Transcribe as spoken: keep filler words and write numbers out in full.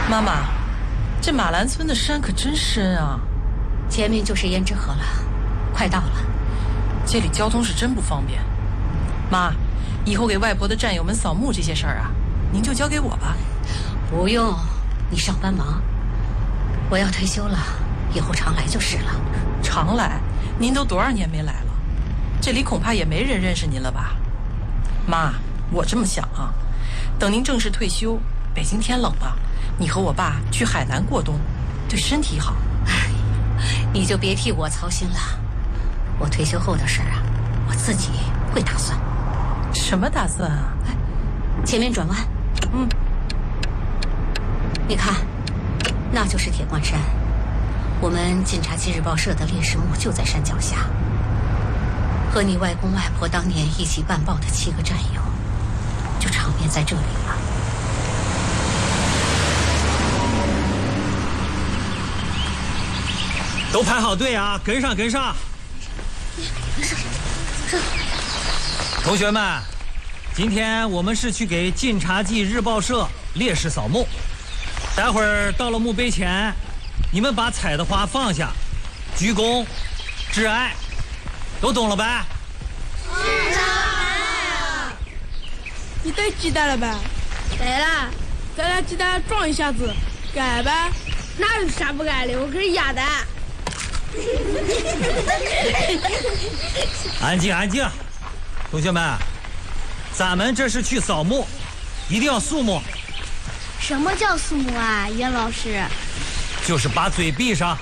妈妈，这马兰村的山可真深啊！ 前面就是胭脂河了，快到了。 这里交通是真不方便。妈，以后给外婆的战友们扫墓这些事儿啊，您就交给我吧。 不用，你上班忙。我要退休了，以后常来就是了。 常来？您都多少年没来了？这里恐怕也没人认识您了吧？妈，我这么想啊，等您正式退休，北京天冷了，你和我爸去海南过冬，对身体好。 哎，你就别替我操心了，我退休后的事啊，我自己会打算。 什么打算啊？ 哎，前面转弯。 嗯， 你看，那就是铁罐山，我们晋察冀日报社的烈士墓就在山脚下。和你外公外婆当年一起办报的七个战友，就长眠在这里了。 都排好队啊，跟上跟上！同学们，今天我们是去给晋察冀日报社烈士扫墓。待会儿到了墓碑前，你们把采的花放下，鞠躬致哀，都懂了呗？ 知道了。 你都记得了吧？ 对了， 咱俩记得撞一下子，改吧？ 哪有啥不改的？我可是鸭蛋。 安静安静，同学们，咱们这是去扫墓，一定要肃穆。 什么叫肃穆啊，严老师？ 就是把嘴闭上。